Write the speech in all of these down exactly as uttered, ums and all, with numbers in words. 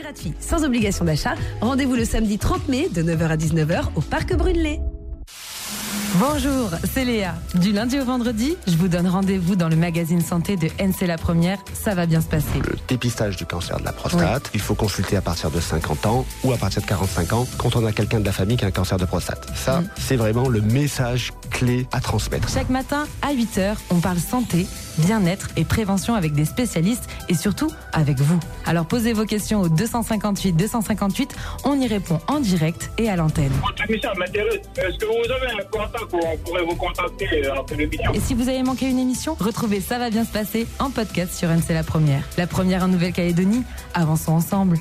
gratuit, sans obligation d'achat. Rendez-vous le samedi trente mai de neuf heures à dix-neuf heures au Parc Brunelay. Bonjour, c'est Léa. Du lundi au vendredi, je vous donne rendez-vous dans le magazine santé de N C La Première. Ça va bien se passer. Le dépistage du cancer de la prostate, oui. Il faut consulter à partir de cinquante ans ou à partir de quarante-cinq ans quand on a quelqu'un de la famille qui a un cancer de prostate. Ça, mmh. c'est vraiment le message clé à transmettre. Chaque matin, à huit heures, on parle santé, bien-être et prévention avec des spécialistes et surtout avec vous. Alors posez vos questions au deux cent cinquante-huit deux cent cinquante-huit. On y répond en direct et à l'antenne. Votre émission m'intéresse. Est-ce que vous avez un contact où on pourrait vous contacter après l'émission? Et si vous avez manqué une émission, retrouvez Ça va bien se passer en podcast sur N C La Première. La première en Nouvelle-Calédonie, avançons ensemble.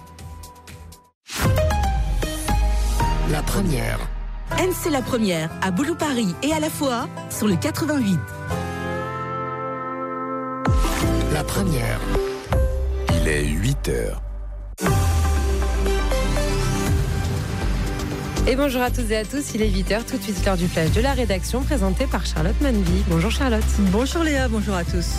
La première. N C La Première, à Boulou-Paris et à la fois sur le quatre-vingt-huit. La première. Il est huit heures. Et bonjour à toutes et à tous, il est huit heures, tout de suite l'heure du flash de la rédaction présenté par Charlotte Manvy. Bonjour Charlotte. Bonjour Léa, bonjour à tous.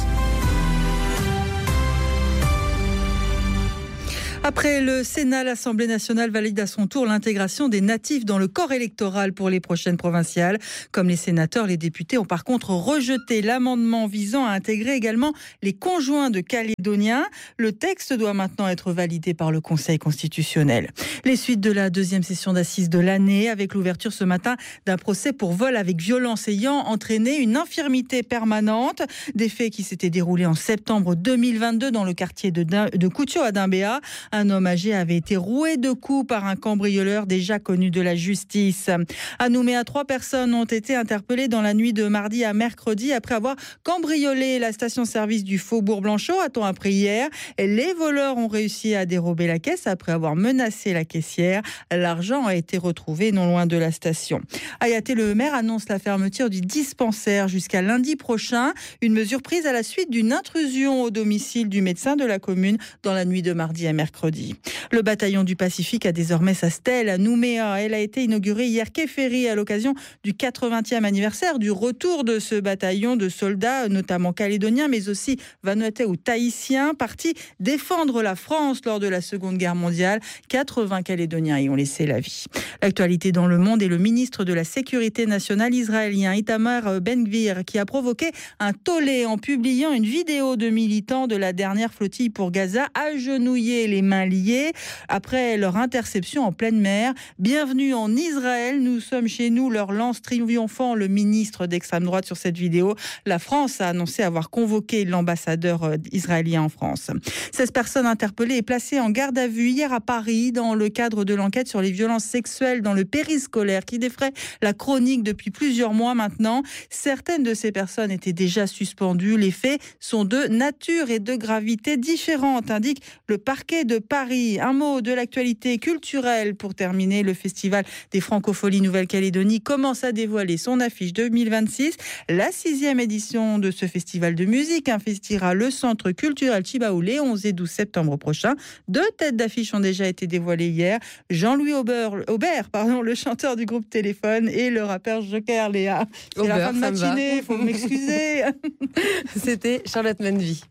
Après le Sénat, l'Assemblée nationale valide à son tour l'intégration des natifs dans le corps électoral pour les prochaines provinciales. Comme les sénateurs, les députés ont par contre rejeté l'amendement visant à intégrer également les conjoints de Calédoniens. Le texte doit maintenant être validé par le Conseil constitutionnel. Les suites de la deuxième session d'assises de l'année, avec l'ouverture ce matin d'un procès pour vol avec violence ayant entraîné une infirmité permanente. Des faits qui s'étaient déroulés en septembre deux mille vingt-deux dans le quartier de, de Koutio à Dimbéa. Un homme âgé avait été roué de coups par un cambrioleur déjà connu de la justice. À Nouméa, trois personnes ont été interpellées dans la nuit de mardi à mercredi après avoir cambriolé la station-service du Faubourg Blanchot, a-t-on appris hier. Les voleurs ont réussi à dérober la caisse après avoir menacé la caissière. L'argent a été retrouvé non loin de la station. Ayaté, le maire, annonce la fermeture du dispensaire jusqu'à lundi prochain. Une mesure prise à la suite d'une intrusion au domicile du médecin de la commune dans la nuit de mardi à mercredi. Le bataillon du Pacifique a désormais sa stèle à Nouméa. Elle a été inaugurée hier quai Ferry à l'occasion du quatre-vingtième anniversaire du retour de ce bataillon de soldats, notamment calédoniens, mais aussi vanuatais ou tahitiens, partis défendre la France lors de la Seconde Guerre mondiale. quatre-vingts Calédoniens y ont laissé la vie. L'actualité dans le monde est le ministre de la Sécurité nationale israélien, Itamar Ben-Gvir, qui a provoqué un tollé en publiant une vidéo de militants de la dernière flottille pour Gaza agenouillés, les mains liées, après leur interception en pleine mer. Bienvenue en Israël, nous sommes chez nous, leur lance triomphant le ministre d'extrême droite sur cette vidéo. La France a annoncé avoir convoqué l'ambassadeur israélien en France. seize personnes interpellées et placées en garde à vue hier à Paris dans le cadre de l'enquête sur les violences sexuelles dans le périscolaire qui défraie la chronique depuis plusieurs mois maintenant. Certaines de ces personnes étaient déjà suspendues. Les faits sont de nature et de gravité différentes, indique le parquet de Paris. Un mot de l'actualité culturelle pour terminer. Le Festival des Francopholies Nouvelle-Calédonie commence à dévoiler son affiche deux mille vingt-six. La sixième édition de ce festival de musique investira le centre culturel Chibaou les onze et douze septembre prochains. Deux têtes d'affiche ont déjà été dévoilées hier. Jean-Louis Aubert, Aubert pardon, le chanteur du groupe Téléphone, et le rappeur Joker Léa. C'est Aubert, la fin de matinée, il faut m'excuser. C'était Charlotte Manvy.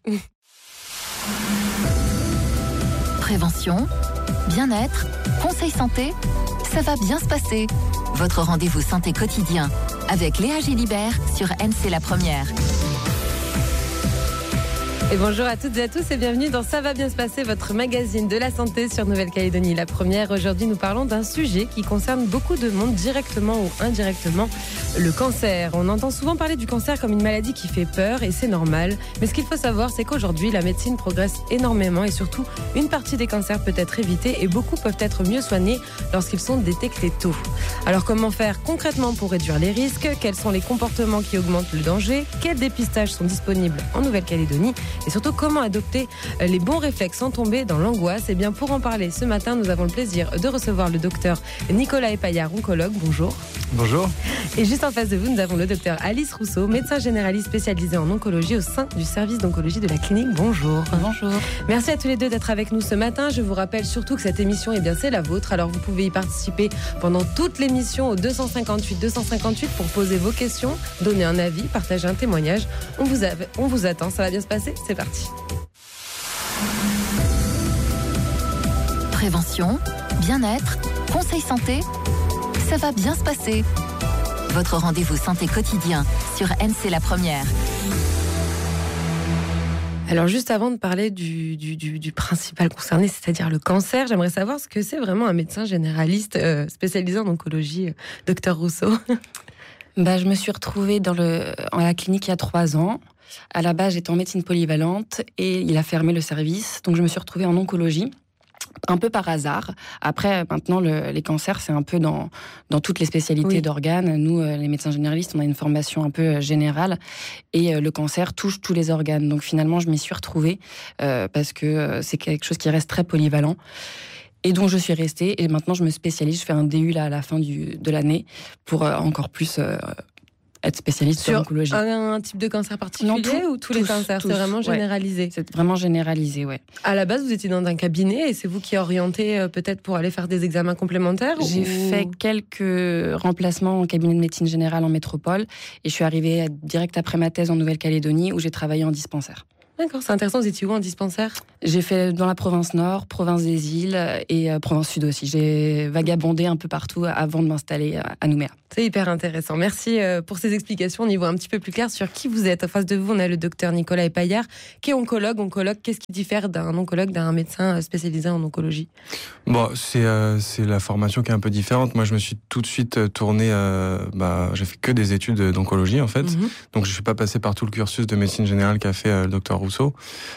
Prévention, bien-être, conseil santé, ça va bien se passer. Votre rendez-vous santé quotidien avec Léa Gélibert sur N C La Première. Et bonjour à toutes et à tous et bienvenue dans Ça va bien se passer, votre magazine de la santé sur Nouvelle-Calédonie. La Première, aujourd'hui nous parlons d'un sujet qui concerne beaucoup de monde, directement ou indirectement, le cancer. On entend souvent parler du cancer comme une maladie qui fait peur et c'est normal. Mais ce qu'il faut savoir, c'est qu'aujourd'hui la médecine progresse énormément et surtout une partie des cancers peut être évitée et beaucoup peuvent être mieux soignés lorsqu'ils sont détectés tôt. Alors comment faire concrètement pour réduire les risques? Quels sont les comportements qui augmentent le danger? Quels dépistages sont disponibles en Nouvelle-Calédonie? Et surtout, comment adopter les bons réflexes sans tomber dans l'angoisse? Et bien, pour en parler ce matin, nous avons le plaisir de recevoir le docteur Nicolas Epaillard, oncologue. Bonjour. Bonjour. Et juste en face de vous, nous avons le docteur Alice Rousseau, médecin généraliste spécialisé en oncologie au sein du service d'oncologie de la clinique. Bonjour. Bonjour. Merci à tous les deux d'être avec nous ce matin. Je vous rappelle surtout que cette émission, eh bien, c'est la vôtre. Alors, vous pouvez y participer pendant toute l'émission au deux cent cinquante-huit deux cent cinquante-huit pour poser vos questions, donner un avis, partager un témoignage. On vous, a... On vous attend. Ça va bien se passer. C'est parti. Prévention, bien-être, conseil santé, ça va bien se passer. Votre rendez-vous santé quotidien sur N C La Première. Alors juste avant de parler du, du, du, du principal concerné, c'est-à-dire le cancer, j'aimerais savoir ce que c'est vraiment un médecin généraliste euh, spécialisé en oncologie, euh, docteur Rousseau. Bah, je me suis retrouvée dans le, à la clinique il y a trois ans. À la base, j'étais en médecine polyvalente et il a fermé le service. Donc je me suis retrouvée en oncologie. Un peu par hasard. Après, maintenant, le, les cancers, c'est un peu dans, dans toutes les spécialités oui. d'organes. Nous, euh, les médecins généralistes, on a une formation un peu euh, générale et euh, le cancer touche tous les organes. Donc finalement, je m'y suis retrouvée euh, parce que euh, c'est quelque chose qui reste très polyvalent. Et donc, je suis restée et maintenant, je me spécialise. Je fais un D U là, à la fin du, de l'année pour euh, encore plus... Euh, être spécialiste sur l'oncologie. Un, un type de cancer particulier non, tout, ou tous, tous les cancers? Tous, c'est vraiment généralisé. Ouais. C'est vraiment généralisé, ouais. À la base, vous étiez dans un cabinet et c'est vous qui orientez euh, peut-être pour aller faire des examens complémentaires? J'ai ou... fait quelques remplacements en cabinet de médecine générale en métropole et je suis arrivée direct après ma thèse en Nouvelle-Calédonie où j'ai travaillé en dispensaire. D'accord, c'est intéressant. Vous étiez où en dispensaire? J'ai fait dans la province Nord, province des Îles et euh, province Sud aussi. J'ai vagabondé un peu partout avant de m'installer à Nouméa. C'est hyper intéressant. Merci pour ces explications. On y voit un petit peu plus clair sur qui vous êtes. En face de vous, on a le docteur Nicolas Epaillard, qui est oncologue. Oncologue, qu'est-ce qui diffère d'un oncologue, d'un médecin spécialisé en oncologie? Bon, c'est, euh, c'est la formation qui est un peu différente. Moi, je me suis tout de suite tourné... Euh, bah, j'ai fait que des études d'oncologie, en fait. Mm-hmm. Donc, je ne suis pas passé par tout le cursus de médecine générale qu'a fait euh, le docteur Rousseau.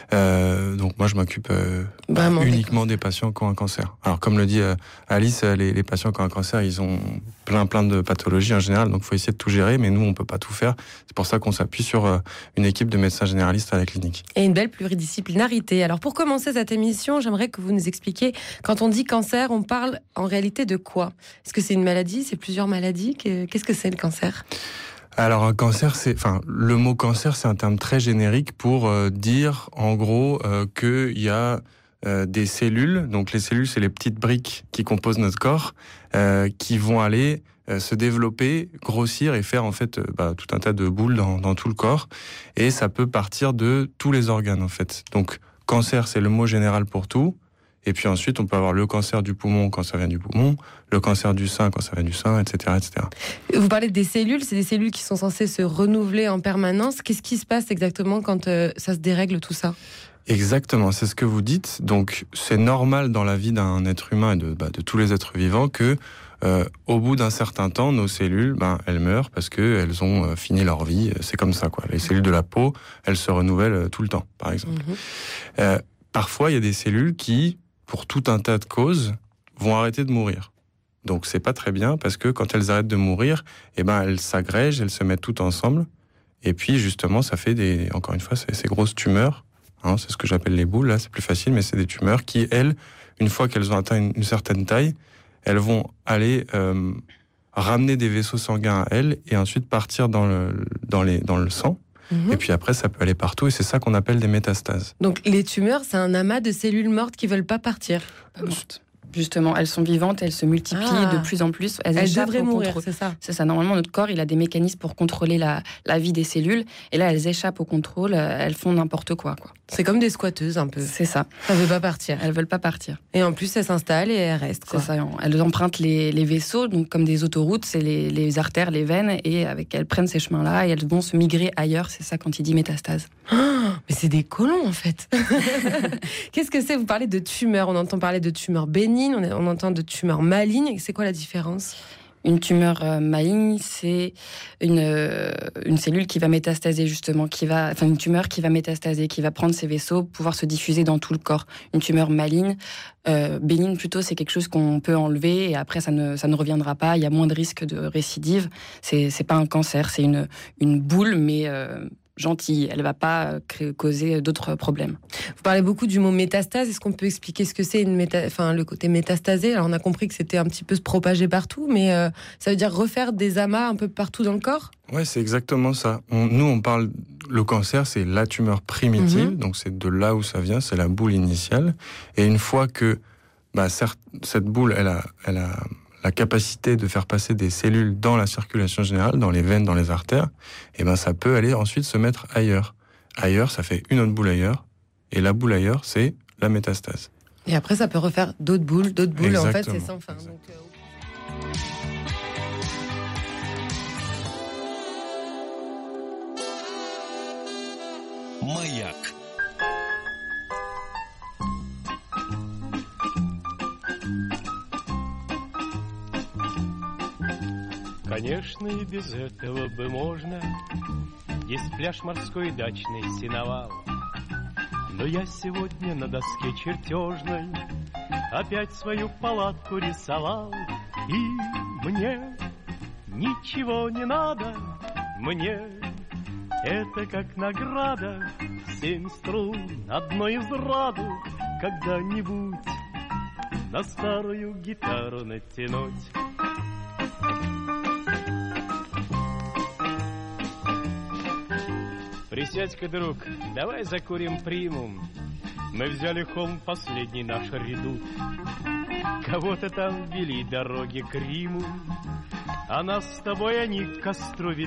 Euh, donc, moi, je m'occupe euh, bah, uniquement des patients qui ont un cancer. Alors, comme le dit euh, Alice, les, les patients qui ont un cancer, ils ont plein, plein de pathologies en général. Donc, il faut essayer de tout gérer. Mais nous, on ne peut pas tout faire. C'est pour ça qu'on s'appuie sur euh, une équipe de médecins généralistes à la clinique. Et une belle pluridisciplinarité. Alors, pour commencer cette émission, j'aimerais que vous nous expliquiez, quand on dit cancer, on parle en réalité de quoi? Est-ce que c'est une maladie? C'est plusieurs maladies? Qu'est-ce que c'est le cancer? Alors un cancer, c'est, enfin, le mot cancer, c'est un terme très générique pour euh, dire, en gros, euh, qu'il y a euh, des cellules. Donc les cellules, c'est les petites briques qui composent notre corps, euh, qui vont aller euh, se développer, grossir et faire en fait euh, bah, tout un tas de boules dans, dans tout le corps. Et ça peut partir de tous les organes en fait. Donc cancer, c'est le mot général pour tout. Et puis ensuite, on peut avoir le cancer du poumon quand ça vient du poumon, le cancer du sein quand ça vient du sein, et cetera, et cetera. Vous parlez des cellules, c'est des cellules qui sont censées se renouveler en permanence. Qu'est-ce qui se passe exactement quand euh, ça se dérègle tout ça? Exactement, c'est ce que vous dites. Donc, c'est normal dans la vie d'un être humain et de, bah, de tous les êtres vivants que, euh, au bout d'un certain temps, nos cellules, ben, elles meurent parce qu'elles ont euh, fini leur vie. C'est comme ça, quoi. Les cellules de la peau, elles se renouvellent euh, tout le temps, par exemple. Mmh. Euh, parfois, il y a des cellules qui, pour tout un tas de causes, vont arrêter de mourir. Donc c'est pas très bien parce que quand elles arrêtent de mourir, eh ben elles s'agrègent, elles se mettent toutes ensemble, et puis justement ça fait des, encore une fois, c'est ces grosses tumeurs. Hein, c'est ce que j'appelle les boules. Là, c'est plus facile, mais c'est des tumeurs qui, elles, une fois qu'elles ont atteint une, une certaine taille, elles vont aller euh, ramener des vaisseaux sanguins à elles et ensuite partir dans le dans les dans le sang. Mmh. Et puis après, ça peut aller partout, et c'est ça qu'on appelle des métastases. Donc les tumeurs, c'est un amas de cellules mortes qui ne veulent pas partir. Pas mortes. Justement, elles sont vivantes, elles se multiplient ah. de plus en plus. Elles, elles devraient mourir, c'est ça. C'est ça. Normalement, notre corps, il a des mécanismes pour contrôler la, la vie des cellules. Et là, elles échappent au contrôle, elles font n'importe quoi, quoi. C'est comme des squatteuses, un peu. C'est ça. Elles ne veulent pas partir. Elles ne veulent pas partir. Et en plus, elles s'installent et elles restent, quoi. C'est ça. Elles empruntent les, les vaisseaux, donc comme des autoroutes, c'est les, les artères, les veines, et avec elles prennent ces chemins-là et elles vont se migrer ailleurs. C'est ça quand il dit métastase. Oh, mais c'est des colons, en fait. Qu'est-ce que c'est? Vous parlez de tumeurs. On entend parler de tumeurs bénignes, on, on entend de tumeurs malignes. C'est quoi la différence? Une tumeur euh, maligne, c'est une, euh, une cellule qui va métastaser justement, qui va, enfin une tumeur qui va métastaser, qui va prendre ses vaisseaux, pouvoir se diffuser dans tout le corps. Une tumeur maligne, euh, bénigne plutôt, c'est quelque chose qu'on peut enlever et après ça ne, ça ne reviendra pas. Il y a moins de risque de récidive. C'est, c'est pas un cancer, c'est une, une boule, mais euh, gentille. Elle ne va pas créer, causer d'autres problèmes. Vous parlez beaucoup du mot métastase. Est-ce qu'on peut expliquer ce que c'est une méta... enfin, le côté métastasé? Alors, on a compris que c'était un petit peu se propager partout, mais euh, ça veut dire refaire des amas un peu partout dans le corps? Ouais, c'est exactement ça. On, nous, on parle... Le cancer, c'est la tumeur primitive, mmh. donc c'est de là où ça vient, c'est la boule initiale. Et une fois que bah, certes, cette boule, elle a... Elle a la capacité de faire passer des cellules dans la circulation générale, dans les veines, dans les artères, et ben ça peut aller ensuite se mettre ailleurs. Ailleurs, ça fait une autre boule ailleurs, et la boule ailleurs, c'est la métastase. Et après, ça peut refaire d'autres boules, d'autres boules. Exactement. En fait, c'est sans fin. Donc, euh... Маяк. Конечно, и без этого бы можно. Есть пляж морской, дачный, сеновал. Но я сегодня на доске чертежной опять свою палатку рисовал. И мне ничего не надо, мне это как награда. Семь струн одной из раду когда-нибудь на старую гитару натянуть. Присядь-ка, друг, давай закурим примум. Мы взяли холм, последний наш редут. Кого-то там вели дороги к Риму, а нас с тобой они к костру ведут.